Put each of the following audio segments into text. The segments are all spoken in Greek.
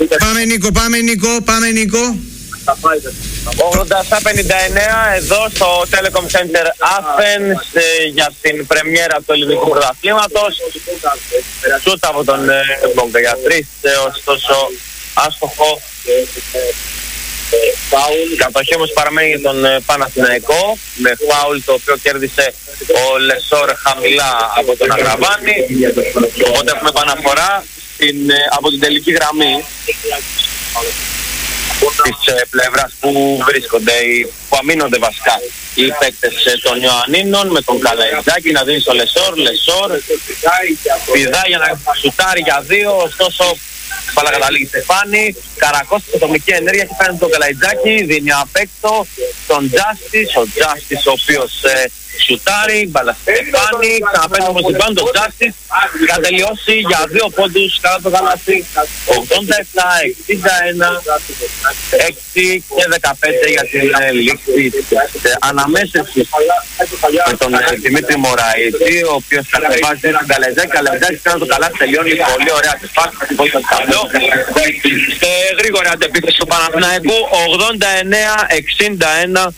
Πάμε Νίκο. 87-59 εδώ στο Telecom Center Athens για την πρεμιέρα του ελληνικού πρωταθλήματος. Σούτ από τον Μπόγκα για 3, ωστόσο άστοχο. Κατοχή όμως παραμένει για τον Παναθηναϊκό με φάουλ το οποίο κέρδισε ο Λεσόρ χαμηλά από τον Αγραβάνη. Οπότε έχουμε επαναφορά από την τελική γραμμή της πλευράς που βρίσκονται, που αμήνονται βασικά οι παίκτες των Ιωαννίνων, με τον Καλαϊτζάκη να δίνει στο Λεσόρ. Πηδάει για να σουτάρει για 2, ωστόσο μπάλα καταλήγει Στεφάνη. Καρακώστης ατομική ενέργεια και φαίνεται τον Καλαϊτζάκη, δίνει απέκτο στον Τζάστις, ο Τζάστις ο οποίος σουτάρει, μπάλα Στεφάνη, ξαναπαίνει όμως την πάνω τον Τζάστις, θα τελειώσει για 2 πόντους κατά το γαλάσι, 87-61, 6 και 15 για την λήξη της αναμέσευσης με τον Δημήτρη Μωραήτη, ο οποίος κατεβάζει τον Καλαϊτζάκη. Καλαϊτζάκη κάνει το καλάθι, τελειώνει πολύ ωραία τη φάση, την πόλη στο ταμπλό. Γρήγορα αντεπίθεση του Παναθηναϊκού, 89-61.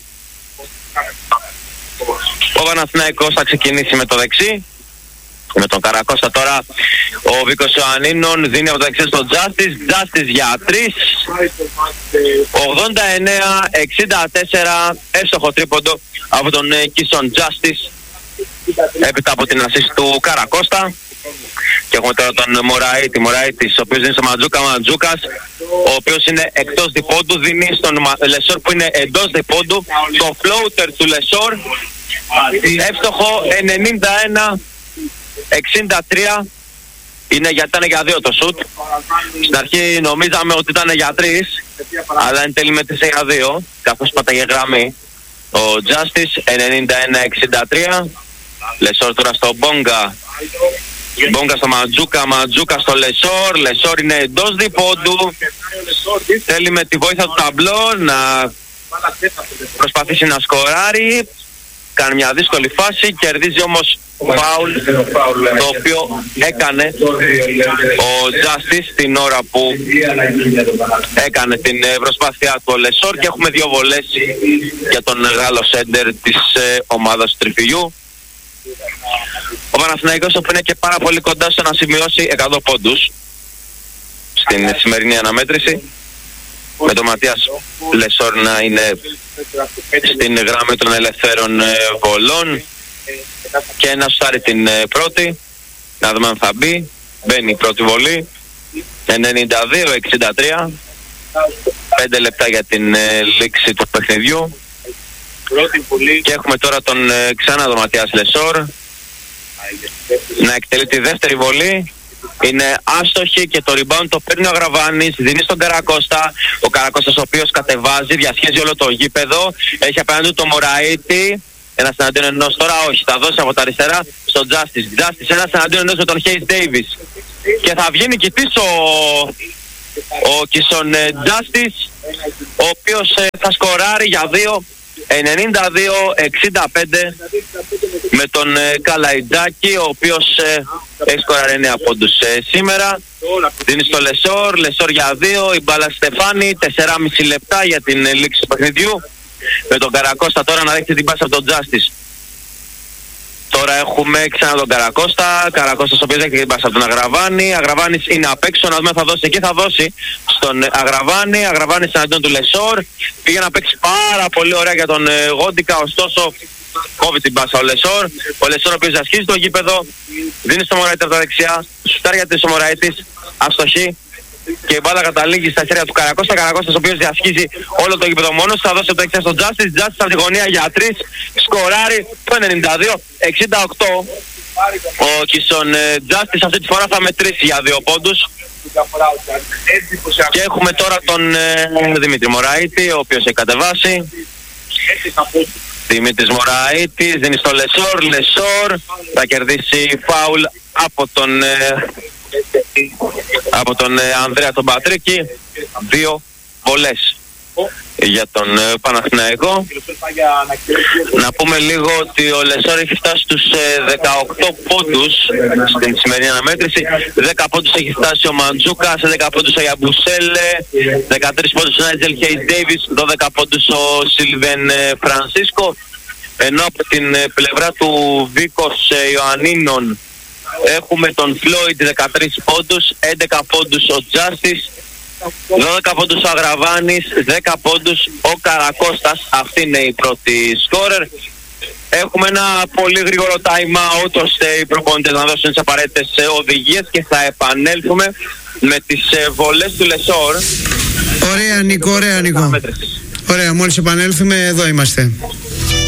Ο Παναθηναϊκός θα ξεκινήσει με το δεξί, με τον Καρακώστα τώρα. Ο Βίκος Ιωαννίνων δίνει από το δεξί στον Τζάστις, Τζάστις για 3. 89-64, εύστοχο τρίποντο από τον Κίσον Τζάστις έπειτα από την ασίστ του Καρακώστα. Και έχουμε τώρα τον Μωραήτης, ο οποίος δίνει στο Μαντζούκας, ο οποίος είναι εκτός διπόντου, δίνει στον Λεσόρ που είναι εντός διπόντου. Το floater του Λεσόρ, εύστοχο, 91-63, ήταν για 2 το σουτ. Στην αρχή νομίζαμε ότι ήταν για 3, αλλά εν τέλει μέτρησε για 2, καθώς πάταγε γραμμή. Ο Justice, 91-63, Λεσόρ τώρα στο Μπόγκα. Μπόγκα στο Μαντζούκα στο Λεσόρ είναι εντός διπόντου. Θέλει με τη βοήθεια του ταμπλό να προσπαθήσει να σκοράρει. Κάνει μια δύσκολη φάση, κερδίζει όμως φάουλ, το οποίο έκανε ο Justice την ώρα που έκανε την προσπάθειά του ο Λεσόρ, και έχουμε 2 βολές για τον Γάλλο σέντερ της ομάδας του Τριφυλιού. Ο Παναθηναϊκός, όπου είναι και πάρα πολύ κοντά στο να σημειώσει 100 πόντους στην σημερινή αναμέτρηση, με τον Ματίας Λεσόρ να είναι στην γραμμή των ελευθέρων βολών και να σουτάρει την πρώτη. Να δούμε αν θα μπει. Μπαίνει η πρώτη βολή, 92-63, 5 λεπτά για την λήξη του παιχνιδιού. Και έχουμε τώρα τον ξανά τον Ματίας Λεσόρ να εκτελεί τη δεύτερη βολή. Είναι άστοχη και το rebound το παίρνει ο Αγραβάνης, δίνει στον Καρακώστα. Ο Καρακώστας, ο οποίος κατεβάζει, διασχίζει όλο το γήπεδο, έχει απέναντι του το Μωραήτη. Ένας εναντίον ενός, τώρα όχι, θα δώσει από τα αριστερά στον Justice. Justice ένας εναντίον ενός με τον Hayes Davis. Και θα βγει νικητής ο Κίσον Justice, ο οποίος θα σκοράρει για 2. 92-65 με τον Καλαϊτζάκη, ο οποίος έχει σκοράρει 9 πόντους σήμερα. Δίνει στο Λεσόρ για 2, η μπάλα Στεφάνη, 4,5 λεπτά για την λήξη του παιχνιδιού, με τον Καρακώστα τώρα να δέχεται την πάση από τον Justice. Τώρα έχουμε ξανά τον Καρακώστας ο οποίος δέχεται την πάση από τον Αγραβάνη. Αγραβάνης είναι απ' έξω, να δούμε θα δώσει εκεί, θα δώσει στον Αγραβάνη. Αγραβάνης εναντίον του Λεσόρ, πήγε να παίξει πάρα πολύ ωραία για τον Γόντικα, ωστόσο κόβει την πάσα ο Λεσόρ. Ο Λεσόρ ο οποίος διασχίζει το γήπεδο, δίνει στο Μωραήτη από τα δεξιά, σουτάρει για ο Μωραήτης, αστοχή. Και η μπάλα καταλήγει στα χέρια του Καρακώστα. Καρακώστας ο οποίος διασχίζει όλο το γήπεδο μόνος. Θα δώσει το δεξιά στον Justice. Justice από τη γωνία για 3. Σκοράρει το 92-68. Ο Κίσον Justice αυτή τη φορά θα μετρήσει για 2 πόντους. Και έχουμε τώρα τον Δημήτρη Μωραήτη, ο οποίος έχει κατεβάσει. Δημήτρης Μωραήτης δίνει στο Λεσόρ. Θα κερδίσει φάουλ από τον Ανδρέα τον Πατρίκη. 2 βολές για τον Παναθηναϊκό. Να πούμε λίγο ότι ο Λεσόρ έχει φτάσει στους 18 πόντους στην σημερινή αναμέτρηση. 10 πόντους έχει φτάσει ο Μαντζούκας, 10 πόντους ο Γιαμπουσέλε, 13 πόντους ο Νάιτζελ Χέι Ντέιβις, 12 πόντους ο Σίλβεν Φρανσίσκο. Ενώ από την πλευρά του Βίκος Ιωαννίνων έχουμε τον Φλόιντ 13 πόντους, 11 πόντους ο Τζάστης, 12 πόντους ο Αγραβάνης, 10 πόντους ο Καρακώστας. Αυτή είναι η πρώτη σκόρερ. Έχουμε ένα πολύ γρήγορο time out ώστε οι προπονητές να δώσουν τις απαραίτητες οδηγίες και θα επανέλθουμε με τις βολές του Λεσόρ. Ωραία Νίκο, ωραία Νίκο. Ωραία, μόλις επανέλθουμε εδώ είμαστε.